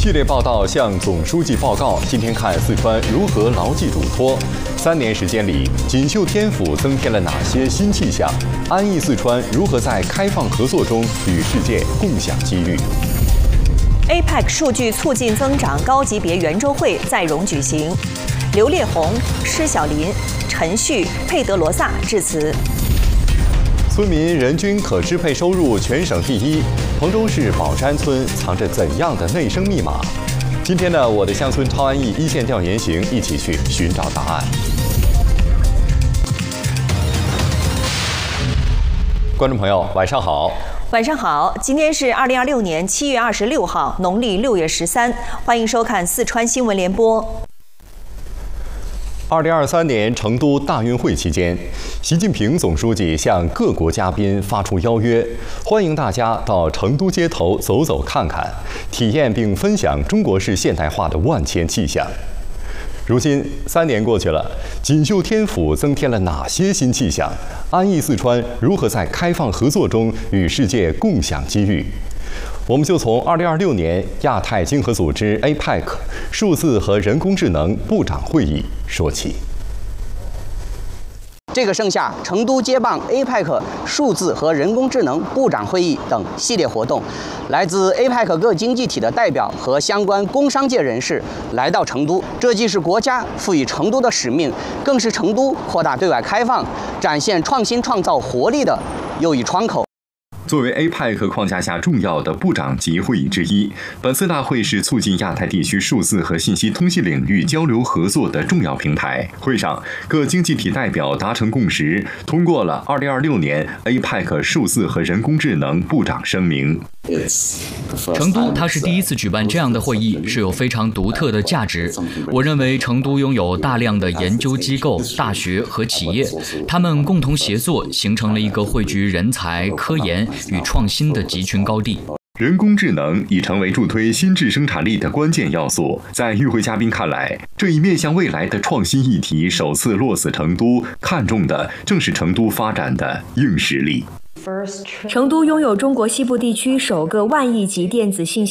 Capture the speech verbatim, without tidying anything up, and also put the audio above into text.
系列报道向总书记报告。今天看四川如何牢记嘱托。三年时间里，锦绣天府增添了哪些新气象？安逸四川如何在开放合作中与世界共享机遇 ？A P E C 数据促进增长高级别圆桌会在蓉举行，刘烈宏、施小林、陈旭、佩德罗萨致辞。 村民人均可支配收入全省第一，彭州市宝山村藏着怎样的内生密码？今天呢，我的乡村超安逸一线调研行一起去寻找答案。观众朋友，晚上好。 晚上好，今天是二零二六年七月二十六号，农历六月十三，欢迎收看四川新闻联播。 二零二三年成都大运会期间，习近平总书记向各国嘉宾发出邀约，欢迎大家到成都街头走走看看，体验并分享中国式现代化的万千气象。如今三年过去了，锦绣天府增添了哪些新气象？安逸四川如何在开放合作中与世界共享机遇？我们就从二零二六年亚太经合组织 A P E C 数字和人工智能部长会议说起。 这个盛夏，成都接棒 A P E C 数字和人工智能部长会议等系列活动，来自 A P E C 各经济体的代表和相关工商界人士来到成都，这既是国家赋予成都的使命，更是成都扩大对外开放、展现创新创造活力的又一窗口。 作为 A P E C 框架下重要的部长级会议之一，本次大会是促进亚太地区数字和信息通信领域交流合作的重要平台。会上，各经济体代表达成共识，通过了二零二六年 A P E C 数字和人工智能部长声明。 成都它是第一次举办这样的会议，是有非常独特的价值。我认为成都拥有大量的研究机构、大学和企业，他们共同协作，形成了一个汇聚人才、科研与创新的集群高地。 人工智能已成为助推新质生产力的关键要素。在与会嘉宾看来，这一面向未来的创新议题首次落死成都，看重的正是成都发展的硬实力。 成都拥有中国西部地区首个万亿级电子信息